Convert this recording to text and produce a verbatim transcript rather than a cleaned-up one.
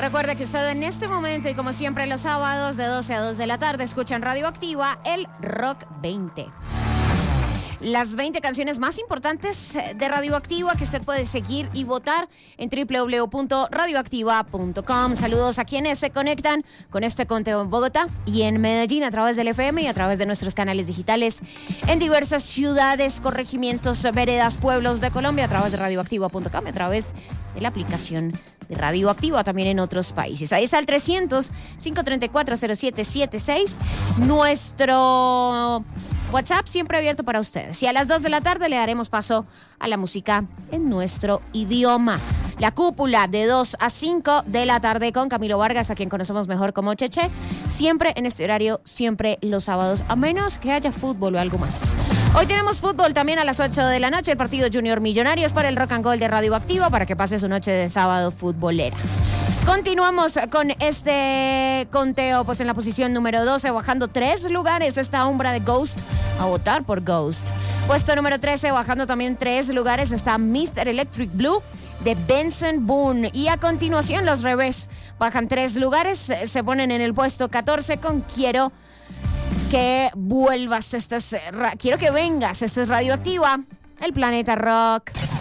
Recuerde que usted en este momento y como siempre los sábados de doce a dos de la tarde escuchan Radioactiva, el Rock veinte. Las veinte canciones más importantes de Radioactiva que usted puede seguir y votar en doble u doble u doble u punto radioactiva punto com. Saludos a quienes se conectan con este conteo en Bogotá y en Medellín a través del F M y a través de nuestros canales digitales en diversas ciudades, corregimientos, veredas, pueblos de Colombia a través de radioactiva punto com, a través de la aplicación de Radioactiva también en otros países. Ahí está el trescientos, cinco treinta y cuatro, cero siete siete seis. Nuestro WhatsApp siempre abierto para ustedes. Y a las dos de la tarde le daremos paso a la música en nuestro idioma. La Cúpula de dos a cinco de la tarde con Camilo Vargas, a quien conocemos mejor como Cheche. Siempre en este horario, siempre los sábados, a menos que haya fútbol o algo más. Hoy tenemos fútbol también a las ocho de la noche, el partido Junior Millonarios para el Rock and Gold de Radioactiva, para que pase su noche de sábado futbolera. Continuamos con este conteo, pues en la posición número doce, bajando tres lugares, esta Umbra de Ghost, a votar por Ghost. Puesto número trece, bajando también tres lugares, está mister Electric Blue de Benson Boone. Y a continuación, Los Revés bajan tres lugares, se ponen en el puesto catorce con Quiero que vuelvas. Esta es, quiero que vengas, esta es Radioactiva, el Planeta Rock.